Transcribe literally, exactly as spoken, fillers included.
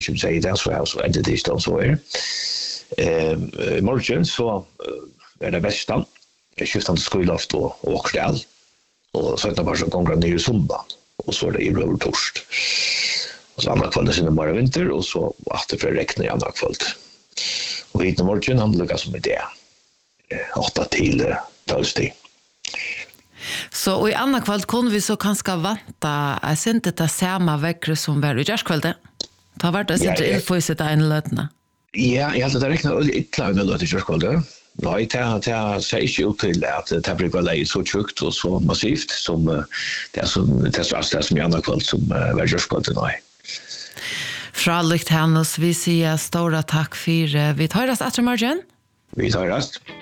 som säger det så här så är det det står så är. Eh morgon så är det bästa. Jag skiftar till skolloft och åkställ. Och så att bara så gånger ner i Sumba och så är det i Blå Torst. Och så andra kvällen sen bara vinter och så efter för räkna i andra kväll. Och hit i morgon han lyckas med det. åtta till tolv. Så i andra kväll kunde vi så kanske vänta att sen det samma veckor som var i jazzkvällen. Det har varit att det får sitta en lötna. Ja, jag hade det räknat ett klart med löt i jazzkvällen. Nej, det det ser inte ut till att det blir väl så tjockt och så massivt som det som det så som i andra kväll som var jazzkvällen nej. Fra Lykt Hennes, vi säger stora tack för vi tar oss efter morgon. Vi tar oss.